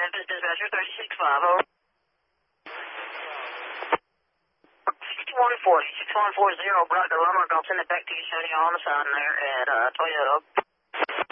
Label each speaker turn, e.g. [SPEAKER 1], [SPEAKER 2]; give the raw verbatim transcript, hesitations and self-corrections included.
[SPEAKER 1] Memphis Dispatcher thirty-six five, over. six one four, six one four zero, Brock the Lumber, I'll send it back to you, Sonny, on the side there at uh, Toyota.